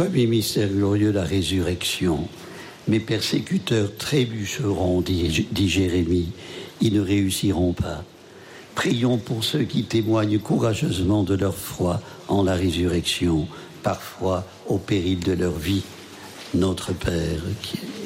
Premier mystère glorieux, la résurrection. Mes persécuteurs trébucheront, dit Jérémie, ils ne réussiront pas. Prions pour ceux qui témoignent courageusement de leur foi en la résurrection, parfois au péril de leur vie. Notre Père qui est